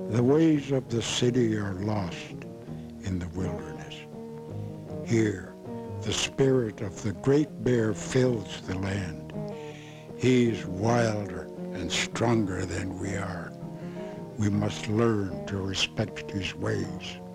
The ways of the city are lost in the wilderness. Here, the spirit of the great bear fills the land. He's wilder and stronger than we are. We must learn to respect his ways.